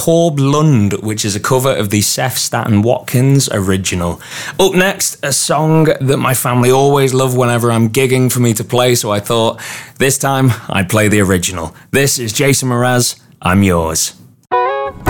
Corb Lund, which is a cover of the Seth Staten Watkins original. Up next, a song that my family always love whenever I'm gigging for me to play, so I thought this time I'd play the original. This is Jason Mraz, I'm Yours.